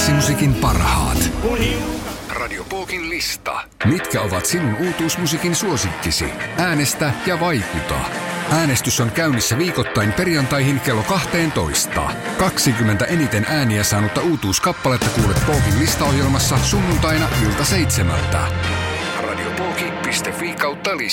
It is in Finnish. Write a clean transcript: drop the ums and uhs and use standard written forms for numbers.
Tanssimusiikin parhaat. Radio Pookin lista. Mitkä ovat sinun uutuusmusiikin suosikkisi? Äänestä ja vaikuta. Äänestys on käynnissä viikoittain perjantaihin kello 12. 20 eniten ääniä saanutta uutuuskappaletta kuulet Pookin listaohjelmassa sunnuntaina ilta 7. Radiopooki.fi/lista.